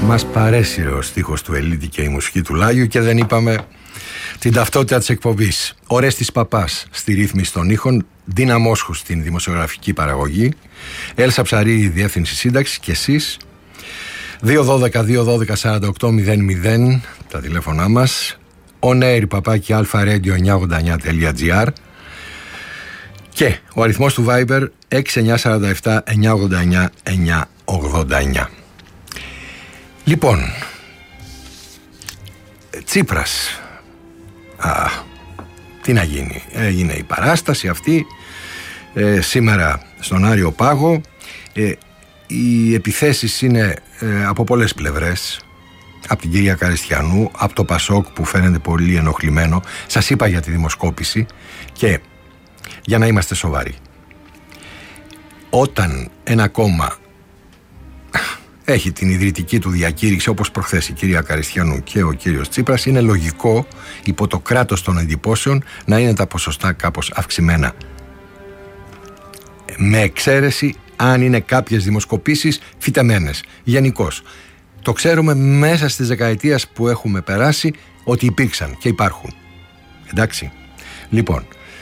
Μας παρέσυρε ο στίχος του Ελίτη και η μουσική του Λάγιου και δεν είπαμε την ταυτότητα της εκπομπής. Ορέστης Παπάς στη ρύθμιση των ήχων, Ντίνα Μόσχου στην δημοσιογραφική παραγωγή, Έλσα Ψαρή διεύθυνση σύνταξης και εσείς. 212-212-4800 τα τηλέφωνά μας, onair@alpha-radio989.gr και ο αριθμός του Viber 6947-989-989. Λοιπόν, Τσίπρας, τι να γίνει, έγινε η παράσταση αυτή σήμερα στον Άριο Πάγο. Οι επιθέσεις είναι από πολλές πλευρές, από την κυρία Καριστιανού, από το Πασόκ που φαίνεται πολύ ενοχλημένο. Σας είπα για τη δημοσκόπηση και για να είμαστε σοβαροί, όταν ένα κόμμα έχει την ιδρυτική του διακήρυξη όπως προχθές η κυρία Καριστιανού και ο κύριος Τσίπρας, είναι λογικό υπό το κράτος των εντυπώσεων να είναι τα ποσοστά κάπως αυξημένα, με εξαίρεση αν είναι κάποιες δημοσκοπήσεις φυτεμένες. Γενικώς το ξέρουμε μέσα στις δεκαετίες που έχουμε περάσει ότι υπήρξαν και υπάρχουν. Εντάξει. Λοιπόν,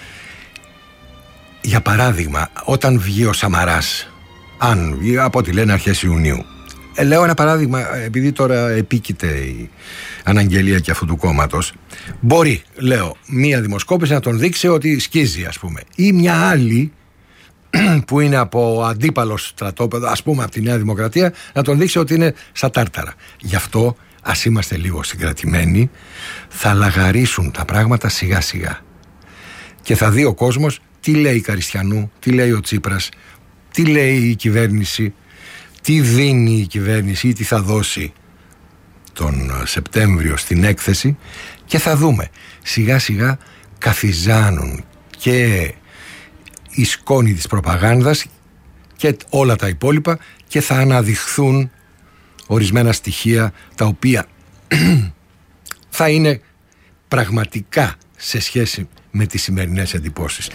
για παράδειγμα, όταν βγει ο Σαμαράς, αν βγει από ό,τι λένε αρχές Ιουνίου, λέω ένα παράδειγμα επειδή τώρα επίκειται η αναγγελία και αυτού του κόμματος, μπορεί, λέω, μία δημοσκόπηση να τον δείξει ότι σκίζει, ας πούμε, ή μια άλλη που είναι από αντίπαλο στρατόπεδο, ας πούμε από τη Νέα Δημοκρατία, να τον δείξει ότι είναι στα τάρταρα. Γι' αυτό ας είμαστε λίγο συγκρατημένοι, θα λαγαρίσουν τα πράγματα σιγά σιγά και θα δει ο κόσμος τι λέει η Καριστιανού, τι λέει ο Τσίπρας, τι λέει η κυβέρνηση, τι δίνει η κυβέρνηση ή τι θα δώσει τον Σεπτέμβριο στην έκθεση, και θα δούμε σιγά σιγά καθιζάνουν και η σκόνη της προπαγάνδας και όλα τα υπόλοιπα και θα αναδειχθούν ορισμένα στοιχεία τα οποία θα είναι πραγματικά σε σχέση με τις σημερινές εντυπώσεις.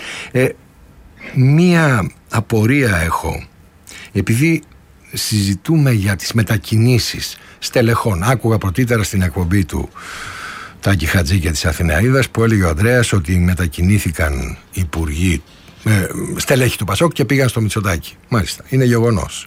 Μία απορία έχω, επειδή συζητούμε για τις μετακινήσεις στελεχών. Άκουγα πρωτήτερα στην εκπομπή του Τάκη Χατζή και της Αθηναίδας που έλεγε ο Ανδρέας ότι μετακινήθηκαν υπουργοί, στελέχοι του Πασόκ και πήγαν στο Μητσοτάκη. Μάλιστα, είναι γεγονός.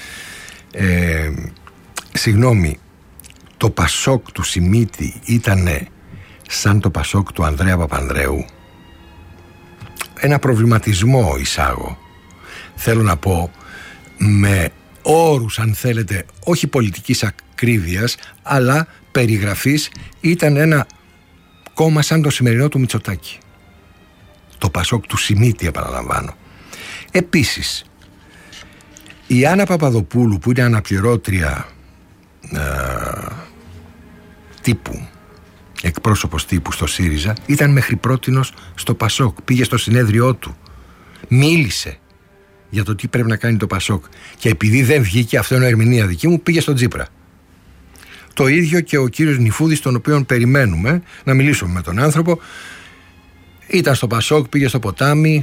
Συγγνώμη, το Πασόκ του Σιμίτη ήτανε σαν το Πασόκ του Ανδρέα Παπανδρέου? Ένα προβληματισμό εισάγω. Θέλω να πω, με όρους αν θέλετε όχι πολιτικής ακρίβειας αλλά περιγραφής, ήταν ένα κόμμα σαν το σημερινό του Μητσοτάκη, το Πασόκ του Σιμίτη, επαναλαμβάνω. Επίσης η Άννα Παπαδοπούλου που είναι αναπληρώτρια τύπου, εκπρόσωπος τύπου στο ΣΥΡΙΖΑ, ήταν μέχρι πρότινος στο Πασόκ, πήγε στο συνέδριό του, μίλησε για το τι πρέπει να κάνει το Πασόκ και επειδή δεν βγήκε, αυτό είναι ερμηνεία δική μου, πήγε στον Τσίπρα. Το ίδιο και ο κύριος Νιφούδης, τον οποίον περιμένουμε να μιλήσουμε με τον άνθρωπο, ήταν στο Πασόκ, πήγε στο ποτάμι,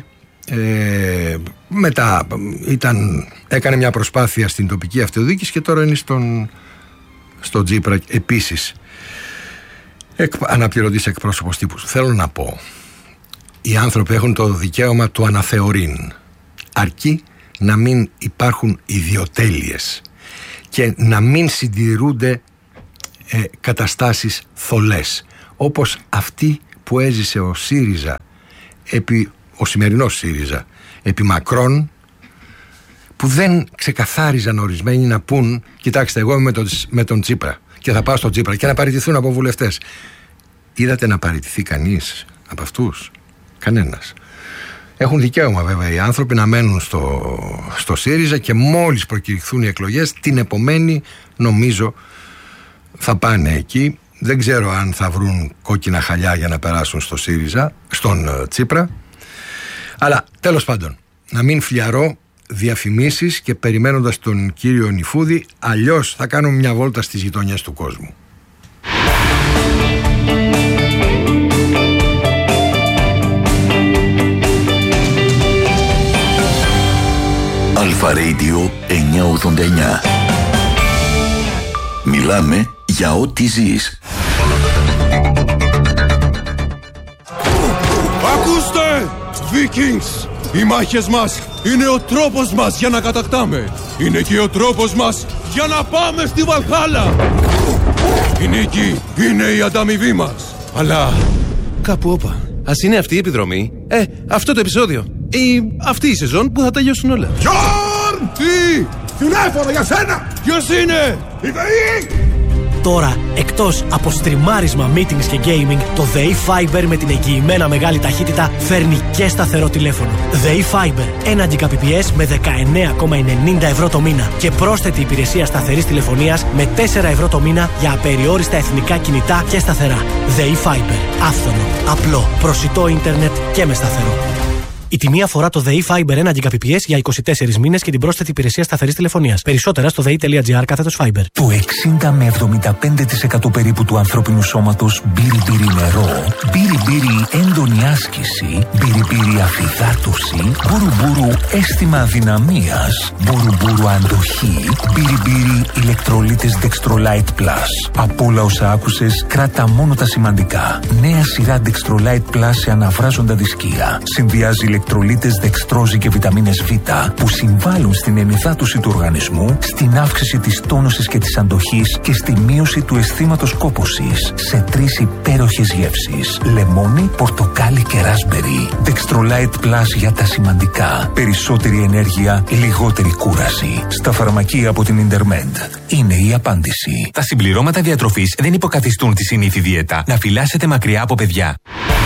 μετά έκανε μια προσπάθεια στην τοπική αυτοδιοίκηση και τώρα είναι στον Τσίπρα επίσης αναπληρωτής εκπρόσωπος τύπου. Θέλω να πω, οι άνθρωποι έχουν το δικαίωμα του αναθεωρήν, αρκεί να μην υπάρχουν ιδιοτέλειες και να μην συντηρούνται καταστάσεις θολές όπως αυτή που έζησε ο ΣΥΡΙΖΑ, ο σημερινός ΣΥΡΙΖΑ επί μακρόν, που δεν ξεκαθάριζαν ορισμένοι να πούν κοιτάξτε, εγώ είμαι με τον Τσίπρα και θα πάω στον Τσίπρα, και να παραιτηθούν από βουλευτές. Είδατε να παραιτηθεί κανείς από αυτούς? Κανένας. Έχουν δικαίωμα βέβαια οι άνθρωποι να μένουν στο ΣΥΡΙΖΑ και μόλις προκηρυχθούν οι εκλογές την επομένη νομίζω θα πάνε εκεί. Δεν ξέρω αν θα βρουν κόκκινα χαλιά για να περάσουν στο ΣΥΡΙΖΑ, στον Τσίπρα. Αλλά τέλος πάντων, να μην φλιαρώ διαφημίσεις και περιμένοντας τον κύριο Νιφούδη, αλλιώς θα κάνουμε μια βόλτα στις γειτονιές του κόσμου. Αλφα Radio 989. Μιλάμε για ό,τι ζεις. Ακούστε! Vikings! Οι μάχες μας είναι ο τρόπος μας για να κατακτάμε. Είναι και ο τρόπος μας για να πάμε στη Βαλχάλα. Η νίκη είναι η ανταμοιβή μας. Αλλά κάπου όπα. Ας είναι αυτή η επιδρομή, αυτό το επεισόδιο ή αυτή η σεζόν που θα τελειώσουν όλα. Γιόρν! Τι! Τηλέφωνο για σένα! Ποιος είναι? Η ΔΕΗ! Τώρα, εκτός από στριμάρισμα, meetings και gaming, το ΔΕΗ Fiber με την εγγυημένα μεγάλη ταχύτητα φέρνει και σταθερό τηλέφωνο. ΔΕΗ Fiber, 1 Gbps με 19,90 ευρώ το μήνα και πρόσθετη υπηρεσία σταθερής τηλεφωνίας με 4 ευρώ το μήνα για απεριόριστα εθνικά κινητά και σταθερά. ΔΕΗ Fiber, άφθονο, απλό, προσιτό ίντερνετ και με σταθερό. Η τιμή αφορά το ΔΕΗ Fiber 1 Gbps για 24 μήνες και την πρόσθετη υπηρεσία σταθερής τηλεφωνίας. Περισσότερα στο dei.gr/Fiber. Το 60 με 75% περίπου του ανθρώπινου σώματος μπύρι-μπύρι νερό, μπύρι-μπύρι έντονη άσκηση, μπύρι-μπύρι αφυδάτωση, μπουρου-μπουρου αίσθημα αδυναμίας, μπουρου-μπουρου αντοχή, μπύρι-μπύρι ηλεκτρολίτες Dextrolite Plus. Από όλα όσα άκουσες, κράτα μόνο τα σημαντικά. Νέα σειρά Dextrolite Plus σε αναβράζοντα δισκία. Συνδυάζει ηλεκτρολίτες δεξτρόζη και βιταμίνες Β που συμβάλλουν στην ενυδάτωση του οργανισμού, στην αύξηση της τόνωσης και της αντοχής και στη μείωση του αισθήματος κόπωσης σε 3 υπέροχες γεύσεις: λεμόνι, πορτοκάλι και ράσμπερι. Dextrolite Plus για τα σημαντικά. Περισσότερη ενέργεια, λιγότερη κούραση. Στα φαρμακεία από την Intermed. Είναι η απάντηση. Τα συμπληρώματα διατροφής δεν υποκαθιστούν τη συνήθη δίαιτα. Να φυλάσσετε μακριά από παιδιά.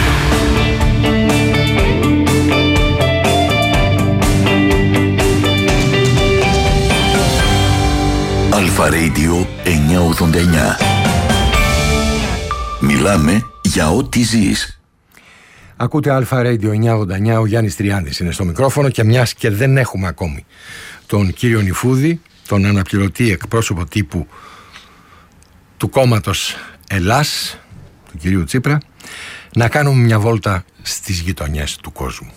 Αλφα Radio 989. Μιλάμε για ό,τι ζεις. Ακούτε Αλφα Radio 989, ο Γιάννης Τριάνδης είναι στο μικρόφωνο και μιας και δεν έχουμε ακόμη τον κύριο Νιφούδη, τον αναπληρωτή εκπρόσωπο τύπου του κόμματος Ελλάς, του κυρίου Τσίπρα, να κάνουμε μια βόλτα στις γειτονιές του κόσμου.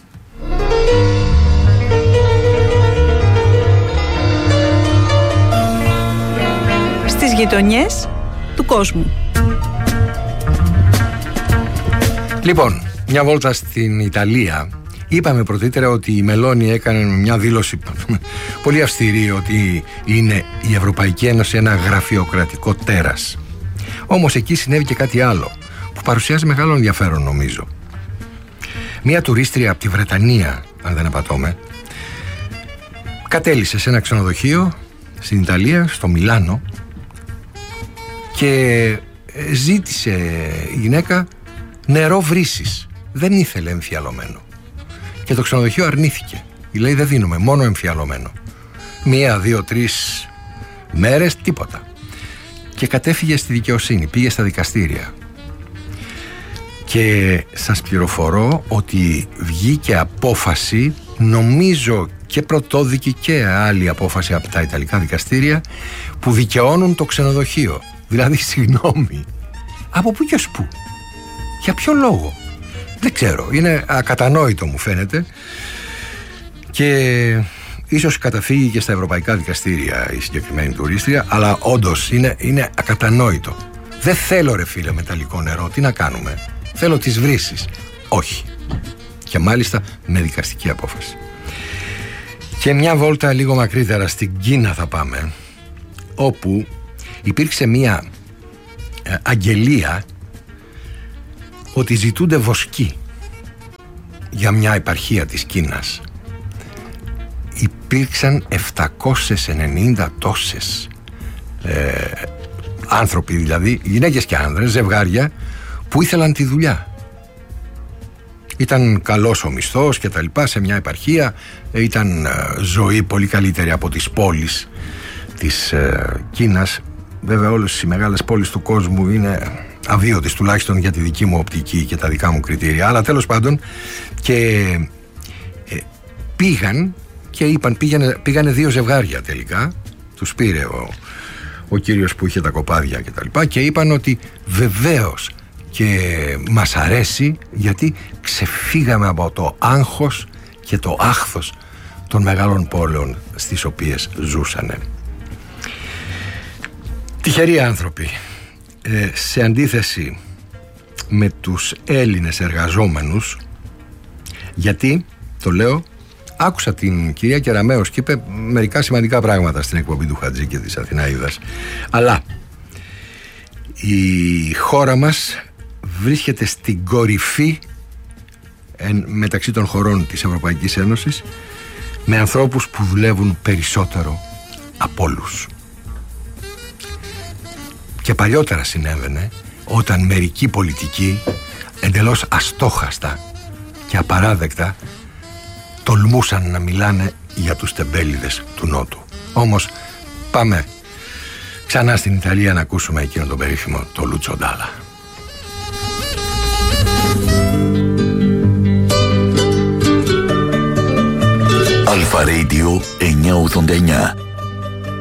Στις γειτονιές του κόσμου. Λοιπόν, μια βόλτα στην Ιταλία. Είπαμε πρωτήτερα ότι η Μελώνη έκανε μια δήλωση πολύ αυστηρή ότι είναι η Ευρωπαϊκή Ένωση ένα γραφειοκρατικό τέρας. Όμως εκεί συνέβη και κάτι άλλο που παρουσιάζει μεγάλο ενδιαφέρον, νομίζω. Μια τουρίστρια από τη Βρετανία, αν δεν απατώμε, κατέλησε σε ένα ξενοδοχείο στην Ιταλία, στο Μιλάνο, και ζήτησε η γυναίκα νερό βρύσης. Δεν ήθελε εμφιαλωμένο και το ξενοδοχείο αρνήθηκε. Λέει δεν δίνουμε, μόνο εμφιαλωμένο. 1, 2, 3 μέρες τίποτα. Και κατέφυγε στη δικαιοσύνη, πήγε στα δικαστήρια. Και σας πληροφορώ ότι βγήκε απόφαση, νομίζω και πρωτόδικη και άλλη απόφαση από τα Ιταλικά δικαστήρια, που δικαιώνουν το ξενοδοχείο. Δηλαδή, συγγνώμη, από πού και ως πού, για ποιο λόγο, δεν ξέρω, είναι ακατανόητο μου φαίνεται, και ίσως καταφύγει και στα ευρωπαϊκά δικαστήρια η συγκεκριμένη τουρίστρια, αλλά όντως είναι ακατανόητο. Δεν θέλω ρε φίλε μεταλλικό νερό, τι να κάνουμε, θέλω τις βρύσεις. Όχι, και μάλιστα με δικαστική απόφαση. Και μια βόλτα λίγο μακρύτερα, στην Κίνα θα πάμε, όπου υπήρξε μια αγγελία ότι ζητούνται βοσκοί για μια επαρχία της Κίνας. Υπήρξαν 790 τόσες άνθρωποι, δηλαδή γυναίκες και άνδρες, ζευγάρια, που ήθελαν τη δουλειά. Ήταν καλός ο μισθός και τα λοιπά σε μια επαρχία, ήταν ζωή πολύ καλύτερη από τις πόλεις της Κίνας. Βέβαια όλες οι μεγάλες πόλεις του κόσμου είναι αβίωτες, τουλάχιστον για τη δική μου οπτική και τα δικά μου κριτήρια, αλλά τέλος πάντων, και πήγαν και είπαν, πήγανε 2 ζευγάρια τελικά, τους πήρε ο κύριος που είχε τα κοπάδια και τα λοιπά, και είπαν ότι βεβαίως και μας αρέσει, γιατί ξεφύγαμε από το άγχος και το άχθος των μεγάλων πόλεων στις οποίες ζούσανε. Τυχεροί άνθρωποι, σε αντίθεση με τους Έλληνες εργαζόμενους, γιατί, το λέω, άκουσα την κυρία Κεραμέως και είπε μερικά σημαντικά πράγματα στην εκπομπή του Χατζή και της Αθηναίδας, αλλά η χώρα μας βρίσκεται στην κορυφή μεταξύ των χωρών της Ευρωπαϊκής Ένωσης με ανθρώπους που δουλεύουν περισσότερο από όλους. Και παλιότερα συνέβαινε όταν μερικοί πολιτικοί εντελώς αστόχαστα και απαράδεκτα τολμούσαν να μιλάνε για τους τεμπέληδες του Νότου. Όμως πάμε ξανά στην Ιταλία να ακούσουμε εκείνο τον περίφημο το Λούτσο Ντάλα. Αλφα Radio 989.